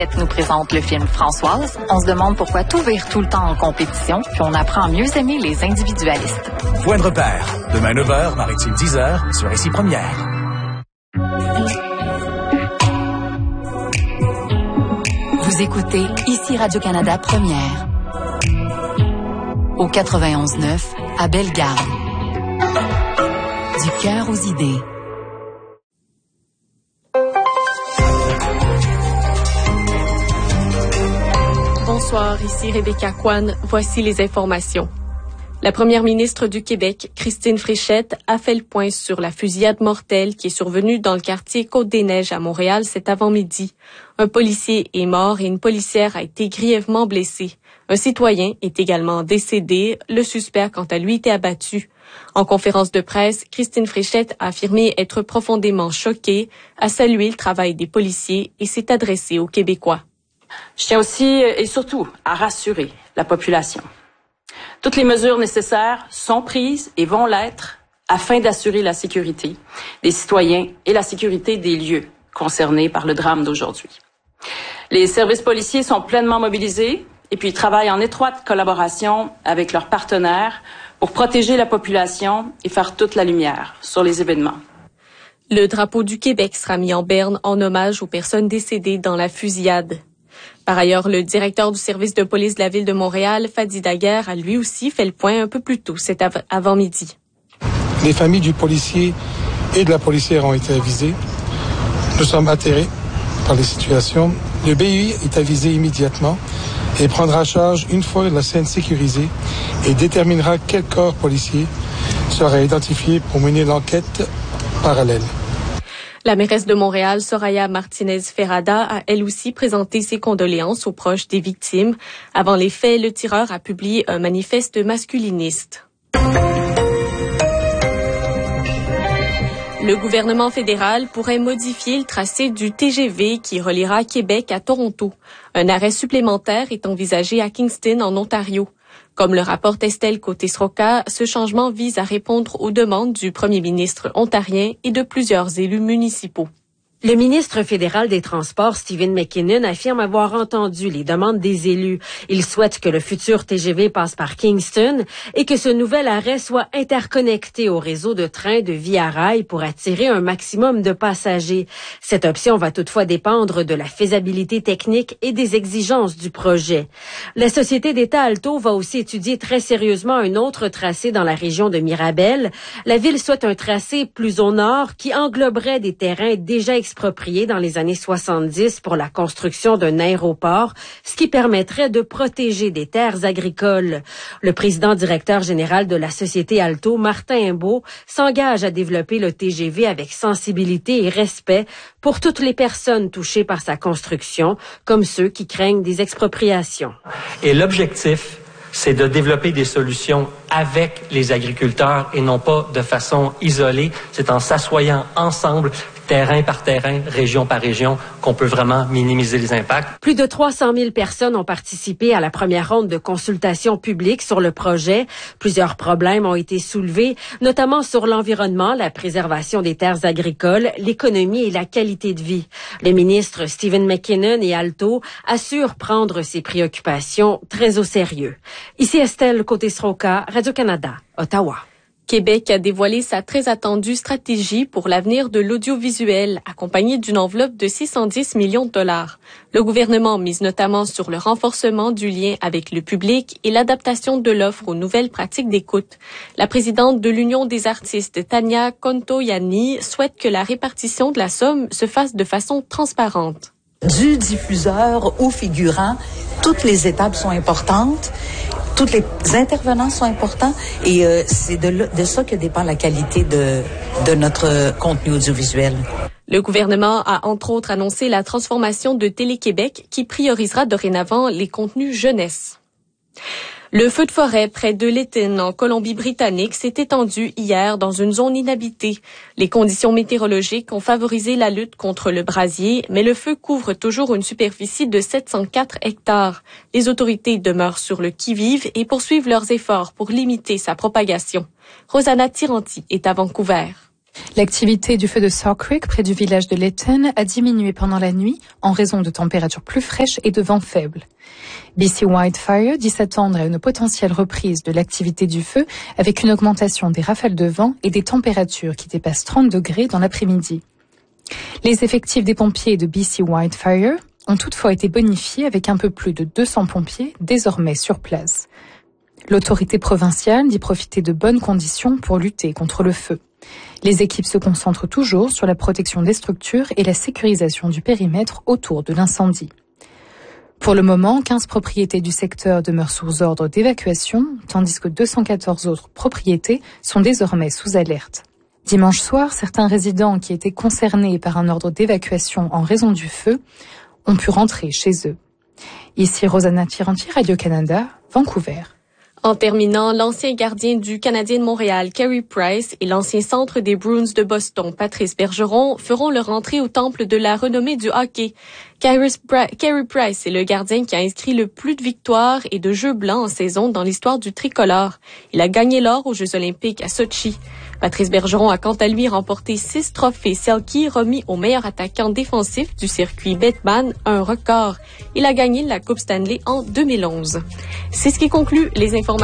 nous présente le film Françoise. On se demande pourquoi tout vire tout le temps en compétition, puis on apprend à mieux aimer les individualistes. Point de repère. Demain 9h, Maritime 10h, sur Ici Première. Vous écoutez Ici Radio-Canada Première. Au 91.9, à Bellegarde. Du cœur aux idées. Bonsoir, ici Rebecca Kwan. Voici les informations. La première ministre du Québec, Christine Fréchette, a fait le point sur la fusillade mortelle qui est survenue dans le quartier Côte-des-Neiges à Montréal cet avant-midi. Un policier est mort et une policière a été grièvement blessée. Un citoyen est également décédé. Le suspect a quant à lui été abattu. En conférence de presse, Christine Fréchette a affirmé être profondément choquée, a salué le travail des policiers et s'est adressée aux Québécois. Je tiens aussi et surtout à rassurer la population. Toutes les mesures nécessaires sont prises et vont l'être afin d'assurer la sécurité des citoyens et la sécurité des lieux concernés par le drame d'aujourd'hui. Les services policiers sont pleinement mobilisés et puis travaillent en étroite collaboration avec leurs partenaires pour protéger la population et faire toute la lumière sur les événements. Le drapeau du Québec sera mis en berne en hommage aux personnes décédées dans la fusillade. Par ailleurs, le directeur du service de police de la Ville de Montréal, Fadi Daguerre, a lui aussi fait le point un peu plus tôt cet avant-midi. Les familles du policier et de la policière ont été avisées. Nous sommes atterrés par les situations. Le BUI est avisé immédiatement et prendra charge une fois la scène sécurisée et déterminera quel corps policier sera identifié pour mener l'enquête parallèle. La mairesse de Montréal, Soraya Martinez-Ferrada, a elle aussi présenté ses condoléances aux proches des victimes. Avant les faits, le tireur a publié un manifeste masculiniste. Le gouvernement fédéral pourrait modifier le tracé du TGV qui reliera Québec à Toronto. Un arrêt supplémentaire est envisagé à Kingston, en Ontario. Comme le rapporte Estelle Côté-Sroka, ce changement vise à répondre aux demandes du premier ministre ontarien et de plusieurs élus municipaux. Le ministre fédéral des Transports, Stephen McKinnon, affirme avoir entendu les demandes des élus. Il souhaite que le futur TGV passe par Kingston et que ce nouvel arrêt soit interconnecté au réseau de trains de Via Rail pour attirer un maximum de passagers. Cette option va toutefois dépendre de la faisabilité technique et des exigences du projet. La société d'État Alto va aussi étudier très sérieusement un autre tracé dans la région de Mirabel. La ville souhaite un tracé plus au nord qui engloberait des terrains déjà expropriés dans les années 70 pour la construction d'un aéroport, ce qui permettrait de protéger des terres agricoles. Le président directeur général de la société Alto, Martin Imbeau, s'engage à développer le TGV avec sensibilité et respect pour toutes les personnes touchées par sa construction, comme ceux qui craignent des expropriations. Et l'objectif, c'est de développer des solutions avec les agriculteurs et non pas de façon isolée. C'est en s'assoyant ensemble, terrain par terrain, région par région, qu'on peut vraiment minimiser les impacts. Plus de 300 000 personnes ont participé à la première ronde de consultation publique sur le projet. Plusieurs problèmes ont été soulevés, notamment sur l'environnement, la préservation des terres agricoles, l'économie et la qualité de vie. Le ministre Stephen McKinnon et Alto assurent prendre ces préoccupations très au sérieux. Ici Estelle Côté-Sroka, Radio-Canada, Ottawa. Québec a dévoilé sa très attendue stratégie pour l'avenir de l'audiovisuel, accompagnée d'une enveloppe de 610 millions de dollars. Le gouvernement mise notamment sur le renforcement du lien avec le public et l'adaptation de l'offre aux nouvelles pratiques d'écoute. La présidente de l'Union des artistes, Tania Contoyani, souhaite que la répartition de la somme se fasse de façon transparente. Du diffuseur au figurant, toutes les étapes sont importantes. Tous les intervenants sont importants et c'est de ça que dépend la qualité de notre contenu audiovisuel. Le gouvernement a entre autres annoncé la transformation de Télé-Québec qui priorisera dorénavant les contenus jeunesse. Le feu de forêt près de Lytton, en Colombie-Britannique, s'est étendu hier dans une zone inhabitée. Les conditions météorologiques ont favorisé la lutte contre le brasier, mais le feu couvre toujours une superficie de 704 hectares. Les autorités demeurent sur le qui-vive et poursuivent leurs efforts pour limiter sa propagation. Rosanna Tiranti est à Vancouver. L'activité du feu de Sour Creek près du village de Lytton a diminué pendant la nuit en raison de températures plus fraîches et de vents faibles. BC Wildfire dit s'attendre à une potentielle reprise de l'activité du feu avec une augmentation des rafales de vent et des températures qui dépassent 30 degrés dans l'après-midi. Les effectifs des pompiers de BC Wildfire ont toutefois été bonifiés avec un peu plus de 200 pompiers désormais sur place. L'autorité provinciale dit profiter de bonnes conditions pour lutter contre le feu. Les équipes se concentrent toujours sur la protection des structures et la sécurisation du périmètre autour de l'incendie. Pour le moment, 15 propriétés du secteur demeurent sous ordre d'évacuation, tandis que 214 autres propriétés sont désormais sous alerte. Dimanche soir, certains résidents qui étaient concernés par un ordre d'évacuation en raison du feu ont pu rentrer chez eux. Ici Rosanna Tiranti, Radio-Canada, Vancouver. En terminant, l'ancien gardien du Canadien de Montréal, Carey Price, et l'ancien centre des Bruins de Boston, Patrice Bergeron, feront leur entrée au temple de la renommée du hockey. Carey Price est le gardien qui a inscrit le plus de victoires et de jeux blancs en saison dans l'histoire du tricolore. Il a gagné l'or aux Jeux olympiques à Sochi. Patrice Bergeron a quant à lui remporté 6 trophées Selke remis au meilleur attaquant défensif du circuit Bettman, un record. Il a gagné la Coupe Stanley en 2011. C'est ce qui conclut les informations